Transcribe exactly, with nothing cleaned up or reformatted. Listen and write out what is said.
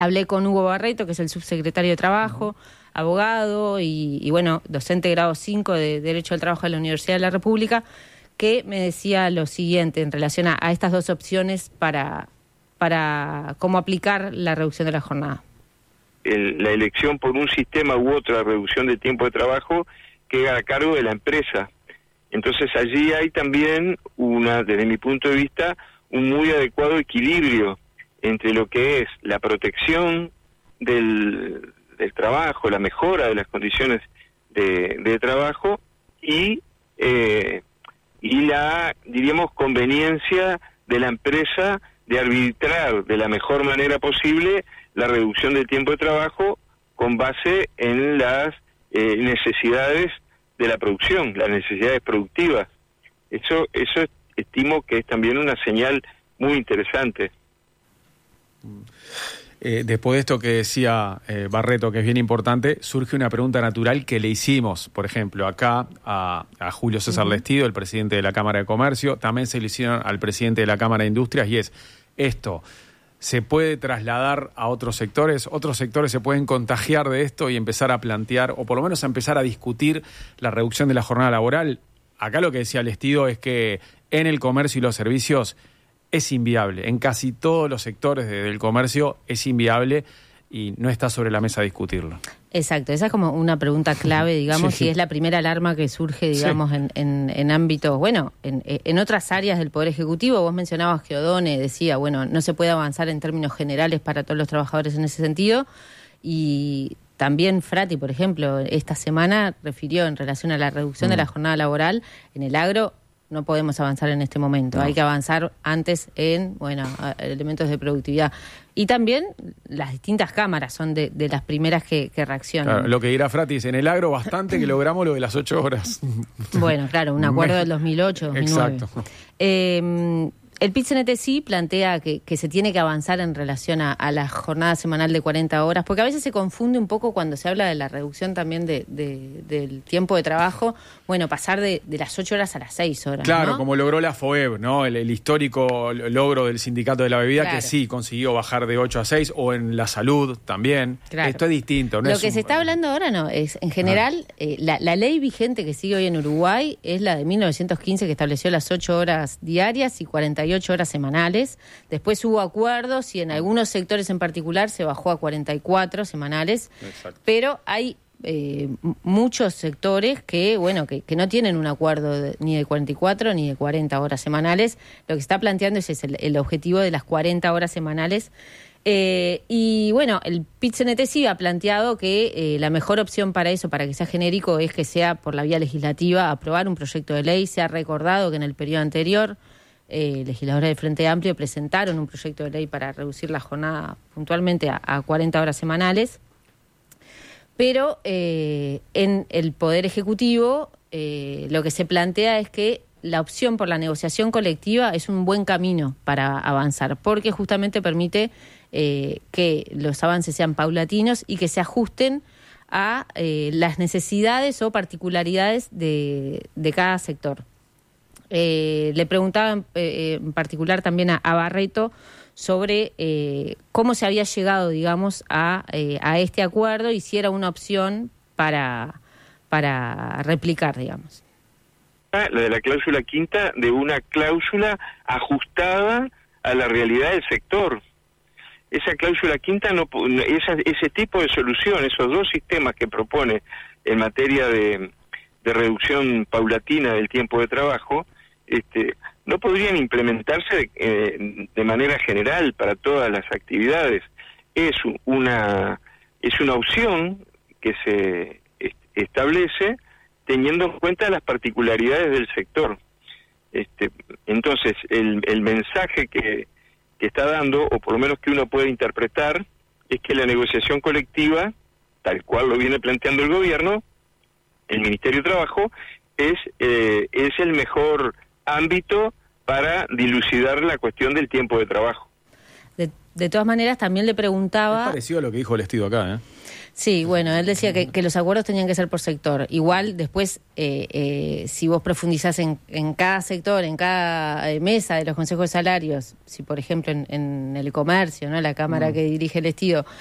Hablé con Hugo Barreto, que es el subsecretario de Trabajo, uh-huh. abogado y, y, bueno, docente de grado cinco de Derecho al Trabajo de la Universidad de la República, que me decía lo siguiente en relación a, a estas dos opciones para, para cómo aplicar la reducción de la jornada. El, la elección por un sistema u otra reducción de tiempo de trabajo queda a cargo de la empresa. Entonces allí hay también una, desde mi punto de vista, un muy adecuado equilibrio entre lo que es la protección del, del trabajo, la mejora de las condiciones de, de trabajo y, eh, y la, diríamos, conveniencia de la empresa de arbitrar de la mejor manera posible la reducción del tiempo de trabajo con base en las eh, necesidades de la producción, las necesidades productivas. Eso, eso estimo que es también una señal muy interesante. Eh, después de esto que decía eh, Barreto, que es bien importante, surge una pregunta natural que le hicimos, por ejemplo, acá a, a Julio César uh-huh. Lestido, el presidente de la Cámara de Comercio, también se lo hicieron al presidente de la Cámara de Industrias, y es, ¿esto se puede trasladar a otros sectores? ¿Otros sectores se pueden contagiar de esto y empezar a plantear, o por lo menos a empezar a discutir la reducción de la jornada laboral? Acá lo que decía Lestido es que en el comercio y los servicios es inviable. En casi todos los sectores de, del comercio es inviable y no está sobre la mesa discutirlo. Exacto, esa es como una pregunta clave, digamos, sí. y es la primera alarma que surge, digamos, sí. en, en, en ámbitos, bueno, en, en otras áreas del Poder Ejecutivo. Vos mencionabas que Odone decía, bueno, no se puede avanzar en términos generales para todos los trabajadores en ese sentido, y también Frati, por ejemplo, esta semana refirió en relación a la reducción mm. de la jornada laboral en el agro. No podemos avanzar en este momento, no. Hay que avanzar antes en, bueno, elementos de productividad. Y también las distintas cámaras son de, de las primeras que, que reaccionan. Claro, lo que dirá Frati es, en el agro bastante que logramos lo de las ocho horas. Bueno, claro, un acuerdo del dos mil ocho, dos mil nueve. Exacto. Eh, el P I T C N T sí plantea que, que se tiene que avanzar en relación a, a la jornada semanal de cuarenta horas, porque a veces se confunde un poco cuando se habla de la reducción también de, de, del tiempo de trabajo, bueno, pasar de, de las ocho horas a las seis horas. Claro, ¿no? como logró la FOEB, ¿no? El, el histórico logro del Sindicato de la Bebida, claro. que sí consiguió bajar de ocho a seis, o en la salud también. Claro. Esto es distinto. No Lo es que un... se está hablando ahora no, es en general, ah. eh, la, la ley vigente que sigue hoy en Uruguay es la de mil novecientos quince, que estableció las ocho horas diarias y cuarenta y ocho horas semanales. Después hubo acuerdos y en algunos sectores en particular se bajó a cuarenta y cuatro semanales. Exacto. Pero hay eh, muchos sectores que, bueno, que, que no tienen un acuerdo de, ni de cuarenta y cuatro ni de cuarenta horas semanales. Lo que se está planteando es, es el, el objetivo de las cuarenta horas semanales. Eh, y bueno, el P I T C N T sí ha planteado que eh, la mejor opción para eso, para que sea genérico, es que sea por la vía legislativa, aprobar un proyecto de ley. Se ha recordado que en el periodo anterior Eh, legisladores del Frente Amplio presentaron un proyecto de ley para reducir la jornada puntualmente a, a cuarenta horas semanales, pero eh, en el Poder Ejecutivo eh, lo que se plantea es que la opción por la negociación colectiva es un buen camino para avanzar, porque justamente permite eh, que los avances sean paulatinos y que se ajusten a eh, las necesidades o particularidades de, de cada sector. Eh, le preguntaba en, eh, en particular también a, a Barreto sobre eh, cómo se había llegado, digamos, a, eh, a este acuerdo y si era una opción para, para replicar, digamos. La de la cláusula quinta, de una cláusula ajustada a la realidad del sector. Esa cláusula quinta, no, esa, ese tipo de solución, esos dos sistemas que propone en materia de, de reducción paulatina del tiempo de trabajo, Este, no podrían implementarse de, eh, de manera general para todas las actividades. Es una es una opción que se est- establece teniendo en cuenta las particularidades del sector. Este, entonces, el, el mensaje que, que está dando, o por lo menos que uno puede interpretar, es que la negociación colectiva, tal cual lo viene planteando el gobierno, el Ministerio de Trabajo, es eh, es el mejor ámbito para dilucidar la cuestión del tiempo de trabajo. De, de todas maneras, también le preguntaba... Es parecido a lo que dijo Lestido acá, ¿eh? Sí, bueno, él decía que, que los acuerdos tenían que ser por sector. Igual, después, eh, eh, si vos profundizás en, en cada sector, en cada eh, mesa de los consejos de salarios, si por ejemplo en, en el comercio, ¿no? La Cámara mm. que dirige el Estido,